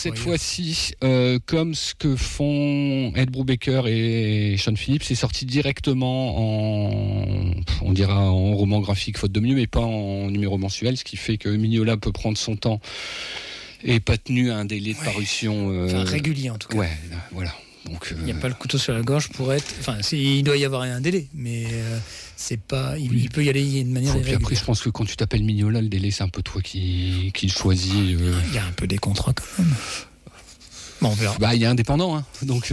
cette fois-ci, comme ce que font Ed Brubaker et Sean Phillips, c'est sorti directement on dira en roman graphique faute de mieux, mais pas en numéro mensuel, ce qui fait que Mignola peut prendre son temps et pas tenu à un délai de parution régulier en tout cas. Ouais, voilà. Donc, il n'y a pas le couteau sur la gorge pour être. Enfin, il doit y avoir un délai, mais c'est pas. Il peut y aller de manière irrégulière. Après, je pense que quand tu t'appelles Mignola, le délai, c'est un peu toi qui le choisis. Il y a un peu des contrats quand même. Bon, on verra. Il y a indépendant, hein. Donc.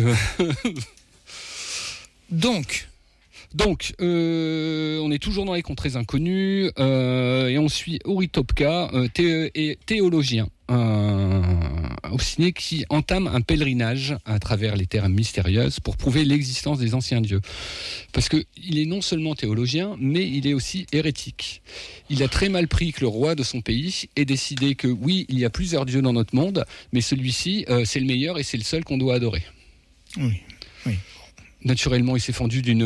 Donc, on est toujours dans les contrées inconnues et on suit Uri Topka, théologien obstiné qui entame un pèlerinage à travers les terres mystérieuses pour prouver l'existence des anciens dieux. Parce qu'il est non seulement théologien, mais il est aussi hérétique. Il a très mal pris que le roi de son pays ait décidé que oui, il y a plusieurs dieux dans notre monde, mais celui-ci, c'est le meilleur et c'est le seul qu'on doit adorer. Oui. Naturellement, il s'est fendu d'une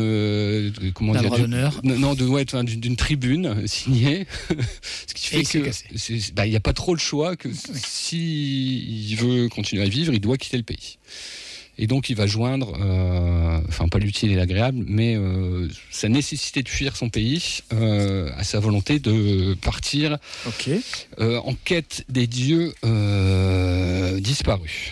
tribune signée, ce qui fait que il n'y a pas trop le choix que s'il veut continuer à vivre, il doit quitter le pays. Et donc, il va joindre, pas l'utile et l'agréable, mais sa nécessité de fuir son pays à sa volonté de partir en quête des dieux disparus.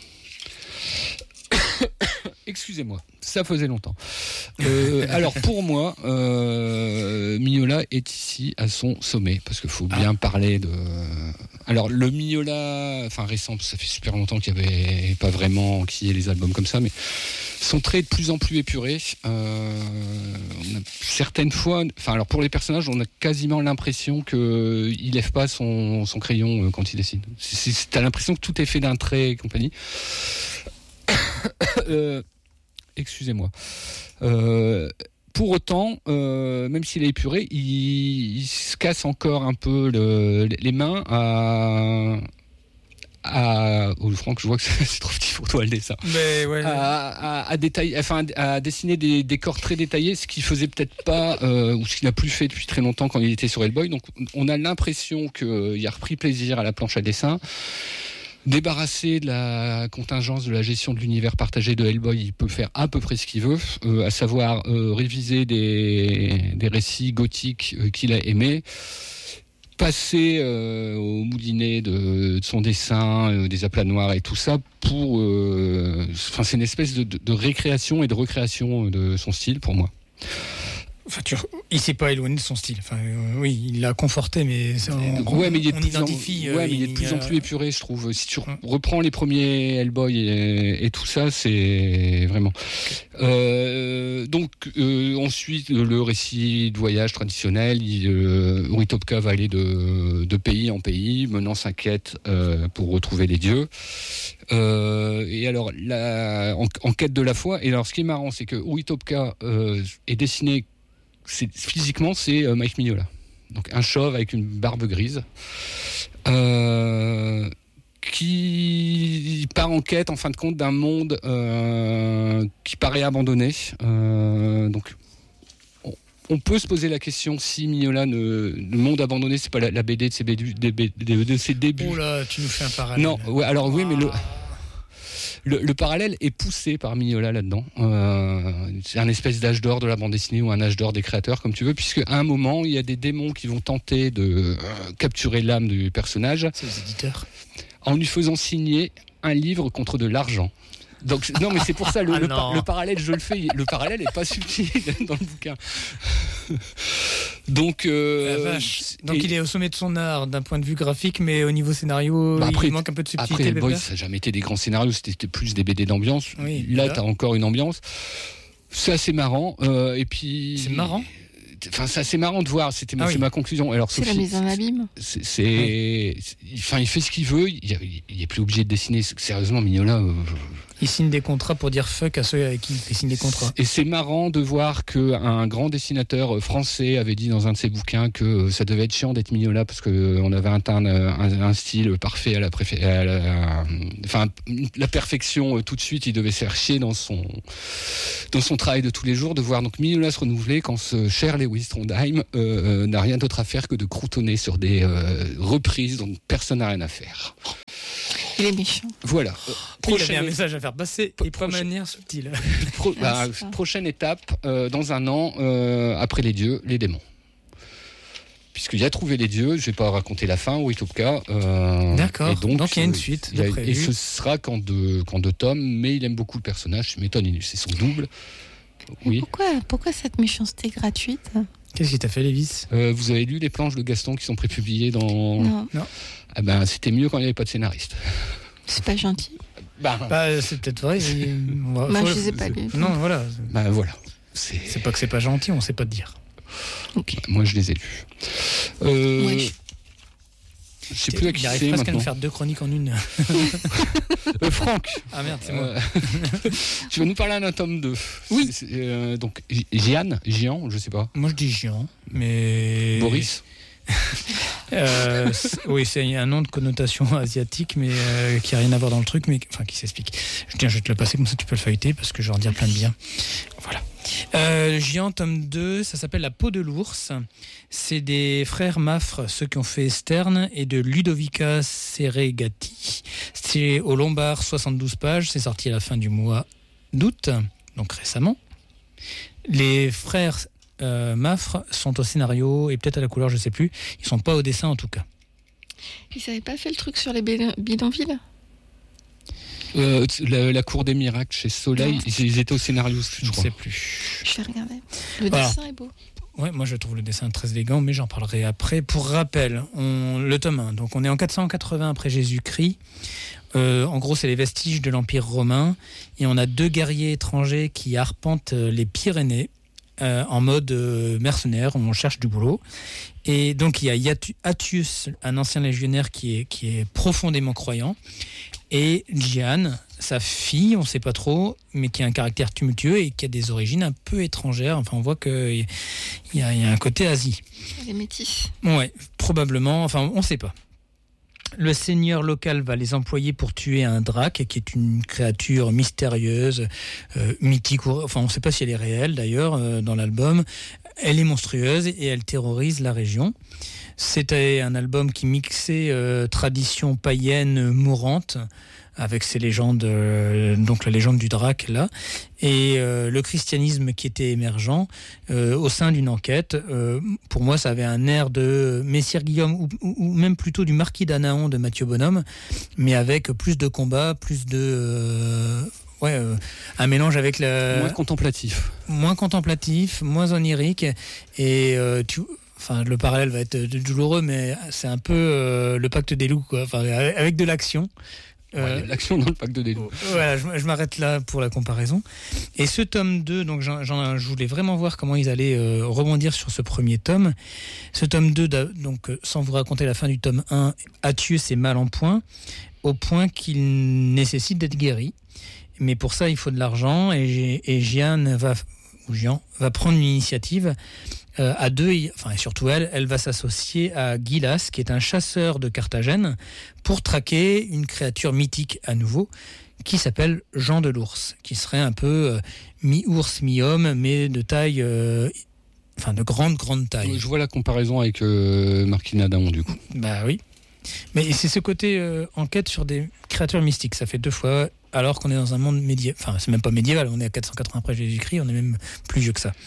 Excusez-moi, ça faisait longtemps. Alors pour moi, Mignola est ici à son sommet, parce qu'il faut bien parler de... Alors le Mignola, récent, ça fait super longtemps qu'il n'y avait pas vraiment enquillé les albums comme ça, mais son trait est de plus en plus épuré. On a certaines fois, alors pour les personnages, on a quasiment l'impression qu'il lève pas son crayon quand il dessine. T'as l'impression que tout est fait d'un trait et compagnie. Excusez-moi. Pour autant, même s'il est épuré, il se casse encore un peu les mains Franck, je vois que c'est trop petit pour toi le dessin. Mais ouais. À dessiner des décors très détaillés, ce qu'il faisait peut-être pas, ou ce qu'il n'a plus fait depuis très longtemps quand il était sur Hellboy. Donc, on a l'impression qu'il a repris plaisir à la planche à dessin. Débarrassé de la contingence de la gestion de l'univers partagé de Hellboy, il peut faire à peu près ce qu'il veut, à savoir réviser des récits gothiques qu'il a aimés, passer au moulinet de son dessin, des aplats noirs et tout ça, pour... c'est une espèce de récréation et de recréation de son style pour moi. Il s'est pas éloigné de son style. Oui, il l'a conforté, mais mais il est de plus en plus épuré, je trouve. Si tu reprends les premiers Hellboy et tout ça, c'est vraiment. Ensuite, le récit de voyage traditionnel, Uri Topka va aller de pays en pays, menant sa quête pour retrouver les dieux. Et alors, en quête de la foi. Et alors, ce qui est marrant, c'est que Uri Topka est dessiné. Physiquement, c'est Mike Mignola. Donc un chauve avec une barbe grise qui part en quête, en fin de compte, d'un monde qui paraît abandonné. Donc on peut se poser la question si Mignola, le monde abandonné, c'est pas la BD de ses débuts. Oh là, tu nous fais un parallèle. Non, oui, mais le parallèle est poussé par Mignola là-dedans. C'est un espèce d'âge d'or de la bande dessinée ou un âge d'or des créateurs, comme tu veux, puisque à un moment, il y a des démons qui vont tenter de capturer l'âme du personnage. C'est les éditeurs. En lui faisant signer un livre contre de l'argent. Donc, non, mais c'est pour ça, le parallèle, je le fais. Le parallèle n'est pas subtil dans le bouquin. Donc, il est au sommet de son art d'un point de vue graphique, mais au niveau scénario, il manque un peu de subtilité. Après, Hellboy, ça n'a jamais été des grands scénarios, c'était plus des BD d'ambiance. Oui, là, tu as encore une ambiance. C'est assez marrant. Et puis... C'est marrant. C'est assez marrant de voir, c'est ma conclusion. Alors, c'est Sophie, la mise en abîme. Il fait ce qu'il veut, il n'est plus obligé de dessiner. Sérieusement, Mignola... Il signe des contrats pour dire fuck à ceux avec qui il signe des contrats. Et c'est marrant de voir qu'un grand dessinateur français avait dit dans un de ses bouquins que ça devait être chiant d'être Mignola parce qu'on avait atteint un style parfait la perfection tout de suite. Il devait se faire chier dans son travail de tous les jours, de voir donc Mignola se renouveler quand ce cher Lewis Trondheim n'a rien d'autre à faire que de croutonner sur des reprises dont personne n'a rien à faire. Il est méchant. Voilà. Il avait un message à faire passer et pas de manière subtile. Prochaine étape, dans un an, après les dieux, les démons. Puisqu'il a trouvé les dieux, je ne vais pas raconter la fin, Witopka. D'accord, donc il y a une suite. Et ce sera qu'en deux tomes, mais il aime beaucoup le personnage, c'est Métonninus, c'est son double. Oui. Pourquoi cette méchanceté gratuite ? Qu'est-ce qui t'a fait, Lévis ? Vous avez lu les planches de Gaston qui sont prépubliées dans... Non. Ah ben, c'était mieux quand il n'y avait pas de scénariste. C'est pas gentil. C'est peut-être vrai. Je les ai pas lus. Non, voilà. Voilà. C'est pas que c'est pas gentil, on sait pas te dire. Okay. Moi, je les ai lus. Je sais plus à qui c'est maintenant. Il arrive presque à nous faire 2 chroniques en une. Franck. Ah merde, c'est moi. Tu vas nous parler d'un tome 2. Oui. Donc, Gian, je sais pas. Moi, je dis Gian, mais... Boris. Oui, c'est un nom de connotation asiatique, mais qui n'a rien à voir dans le truc, mais enfin qui s'explique. Je vais te le passer, comme ça tu peux le feuilleter, parce que je vais en dire plein de bien. Voilà. Gian, tome 2, ça s'appelle La peau de l'ours. C'est des frères Maffre, ceux qui ont fait Stern, et de Ludovica Serregati. C'est au Lombard, 72 pages. C'est sorti à la fin du mois d'août, donc récemment. Les frères Maffre sont au scénario et peut-être à la couleur, je sais plus. Ils sont pas au dessin en tout cas. Ils n'avaient pas fait le truc sur les bidonvilles ? La cour des miracles chez Soleil, ils étaient au scénario, je crois. Je sais plus. Je vais regarder. Le dessin est beau. Ouais, moi je trouve le dessin très élégant, mais j'en parlerai après. Pour rappel, le tome 1, donc on est en 480 après Jésus-Christ. En gros, c'est les vestiges de l'Empire romain. Et on a 2 guerriers étrangers qui arpentent les Pyrénées. En mode mercenaire, on cherche du boulot. Et donc il y a Attius, un ancien légionnaire qui est profondément croyant, et Gian, sa fille, on ne sait pas trop, mais qui a un caractère tumultueux et qui a des origines un peu étrangères. Enfin, on voit qu'il y a un côté Asie. Les métis. Ouais, probablement. Enfin, on ne sait pas. Le seigneur local va les employer pour tuer un drac, qui est une créature mystérieuse, mythique. Enfin, on ne sait pas si elle est réelle d'ailleurs dans l'album. Elle est monstrueuse et elle terrorise la région. C'était un album qui mixait tradition païenne mourante avec ces légendes, donc la légende du drac là, et le christianisme qui était émergent au sein d'une enquête. Pour moi, ça avait un air de Messire Guillaume ou même plutôt du Marquis d'Anaon de Mathieu Bonhomme, mais avec plus de combats, plus de... un mélange avec moins contemplatif, moins onirique, et le parallèle va être douloureux, mais c'est un peu le pacte des loups, quoi. Enfin, avec de l'action. L'action dans le pacte des loups. Voilà, je m'arrête là pour la comparaison. Et ce tome 2, donc je voulais vraiment voir comment ils allaient rebondir sur ce premier tome. Ce tome 2, donc sans vous raconter la fin du tome 1, Attius est mal en point, au point qu'il nécessite d'être guéri. Mais pour ça, il faut de l'argent, et Gian va prendre une initiative à 2, et surtout elle va s'associer à Gilas, qui est un chasseur de Carthagène, pour traquer une créature mythique à nouveau, qui s'appelle Jean de l'Ours, qui serait un peu mi-ours, mi-homme, mais de taille, de grande taille. Je vois la comparaison avec Marquis d'Anaon, du coup. Bah oui. Mais c'est ce côté enquête sur des créatures mystiques, ça fait 2 fois, alors qu'on est dans un monde médiéval. Enfin, c'est même pas médiéval, on est à 480 après Jésus-Christ, on est même plus vieux que ça.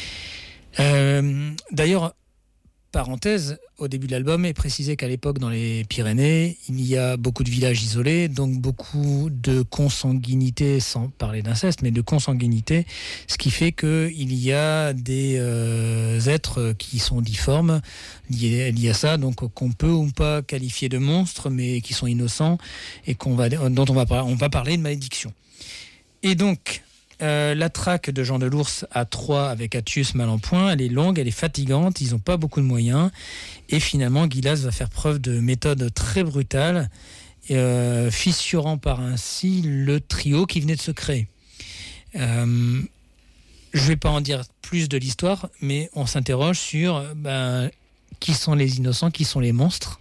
D'ailleurs, parenthèse, au début de l'album est précisé qu'à l'époque, dans les Pyrénées, il y a beaucoup de villages isolés, donc beaucoup de consanguinité, sans parler d'inceste, mais de consanguinité, ce qui fait qu'il y a des êtres qui sont difformes liés à ça, donc qu'on peut ou pas qualifier de monstres, mais qui sont innocents et dont on va parler de malédiction. Et donc, la traque de Jean de l'Ours à 3 avec Attius mal en point, elle est longue, elle est fatigante, ils n'ont pas beaucoup de moyens, et finalement Gilas va faire preuve de méthode très brutale, fissurant par ainsi le trio qui venait de se créer. Je ne vais pas en dire plus de l'histoire, mais on s'interroge sur qui sont les innocents, qui sont les monstres.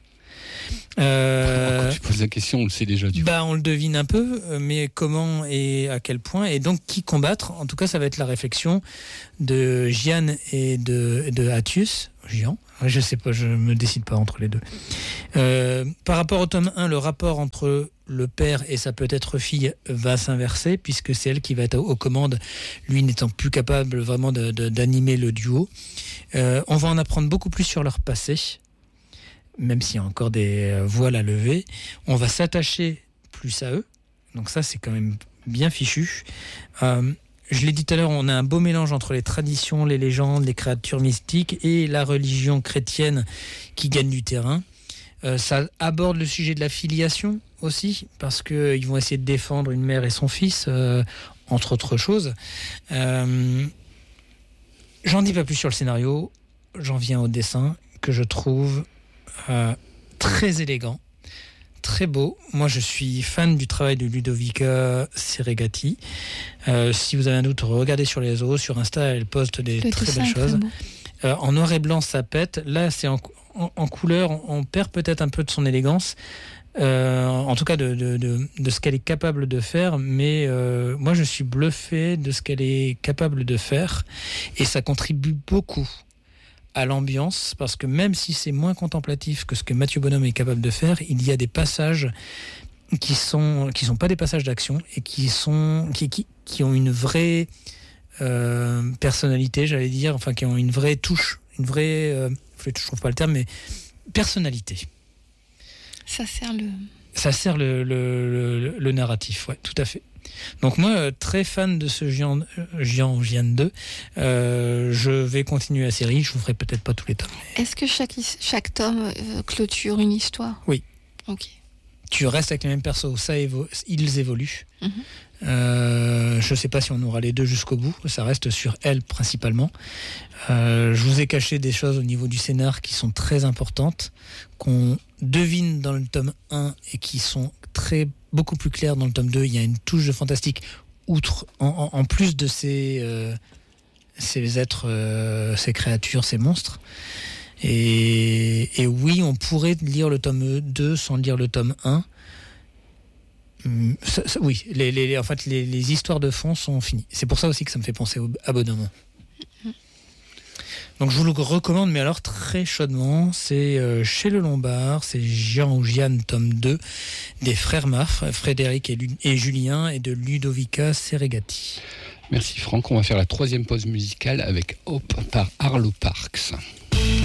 Quand tu poses la question, on le sait déjà. On le devine un peu, mais comment et à quel point, et donc qui combattre. En tout cas, ça va être la réflexion de Gian et de Attius. Gian. Je sais pas, je me décide pas entre les deux. Par rapport au tome 1, le rapport entre le père et sa peut-être fille va s'inverser, puisque c'est elle qui va être aux commandes, lui n'étant plus capable vraiment d'animer le duo. On va en apprendre beaucoup plus sur leur passé, même s'il y a encore des voiles à lever. On va s'attacher plus à eux, donc ça c'est quand même bien fichu. Je l'ai dit tout à l'heure, on a un beau mélange entre les traditions, les légendes, les créatures mystiques et la religion chrétienne qui gagne du terrain. Ça aborde le sujet de la filiation aussi, parce qu'ils vont essayer de défendre une mère et son fils, entre autres choses. J'en dis pas plus sur le scénario, j'en viens au dessin, que je trouve très élégant, très beau. Moi, je suis fan du travail de Ludovica Serregati. Si vous avez un doute, regardez sur les réseaux, sur Insta, elle poste des très belles choses. En noir et blanc, ça pète. Là, c'est en couleur, on perd peut-être un peu de son élégance. En tout cas, de ce qu'elle est capable de faire. Mais moi, je suis bluffé de ce qu'elle est capable de faire. Et ça contribue beaucoup à l'ambiance, parce que même si c'est moins contemplatif que ce que Mathieu Bonhomme est capable de faire, il y a des passages qui sont pas des passages d'action et qui ont une vraie personnalité, j'allais dire, enfin qui ont une vraie touche, une vraie, je trouve pas le terme, mais personnalité. Ça sert le narratif, ouais, tout à fait. Donc moi, très fan de ce Gian 2. Je vais continuer la série. Je vous ferai peut-être pas tous les tomes. Est-ce que chaque tome clôture une histoire ? Oui. Ok. Tu restes avec les mêmes persos. Ils évoluent. Je sais pas si on aura les deux jusqu'au bout. Ça reste sur elle principalement. Je vous ai caché des choses au niveau du scénar qui sont très importantes, qu'on devine dans le tome 1 et qui sont beaucoup plus claires dans le tome 2. Il y a une touche de fantastique en plus de ces êtres, ces créatures, ces monstres. Et oui, on pourrait lire le tome 2 sans lire le tome 1. Oui, en fait, les histoires de fond sont finies. C'est pour ça aussi que ça me fait penser au abonnement. Donc je vous le recommande, mais alors très chaudement. C'est chez Le Lombard, c'est Gian tome 2, des frères Maff, Frédéric et Julien, et de Ludovica Serregati. Merci Franck, on va faire la troisième pause musicale avec Hope par Arlo Parks.